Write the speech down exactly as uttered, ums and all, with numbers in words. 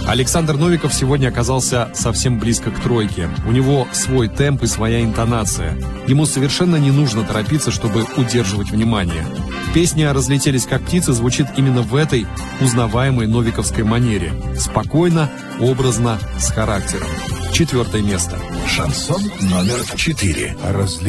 Александр Новиков сегодня оказался совсем близко к тройке. У него свой темп и своя интонация. Ему совершенно не нужно торопиться, чтобы удерживать внимание. Песня «Разлетелись как птицы» звучит именно в этой узнаваемой новиковской манере. Спокойно, образно, с характером. Четвертое место. Шансон номер четыре.